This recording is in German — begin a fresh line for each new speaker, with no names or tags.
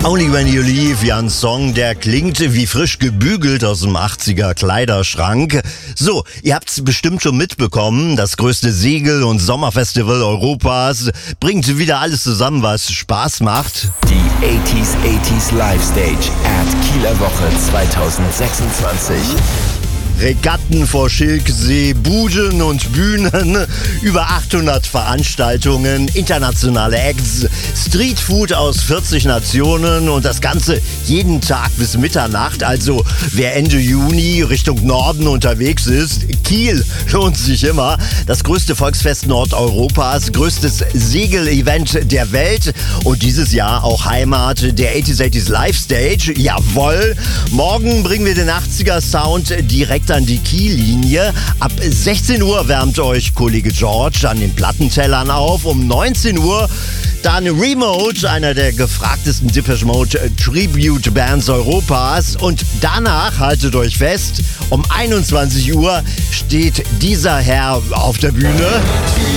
Only When You Leave, ja, ein Song, der klingt wie frisch gebügelt aus dem 80er Kleiderschrank. So, ihr habt's bestimmt schon mitbekommen, das größte Segel- und Sommerfestival Europas bringt wieder alles zusammen, was Spaß macht.
Die 80s Live Stage at Kieler Woche 2026.
Regatten vor Schilksee, Buden und Bühnen, über 800 Veranstaltungen, internationale Acts, Streetfood aus 40 Nationen und das Ganze jeden Tag bis Mitternacht. Also wer Ende Juni Richtung Norden unterwegs ist, Kiel lohnt sich immer. Das größte Volksfest Nordeuropas, größtes Segel-Event der Welt und dieses Jahr auch Heimat der 80s Live Stage. Jawohl, morgen bringen wir den 80er Sound direkt an die Kiellinie. Ab 16 Uhr wärmt euch Kollege George an den Plattentellern auf. Um 19 Uhr dann Remote, einer der gefragtesten Depeche Mode Tribute Bands Europas. Und danach, haltet euch fest, um 21 Uhr steht dieser Herr auf der Bühne.